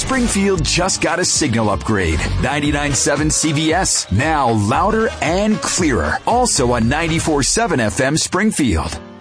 Springfield just got a signal upgrade. 99.7 CVS, now louder and clearer. Also on 94.7 FM Springfield.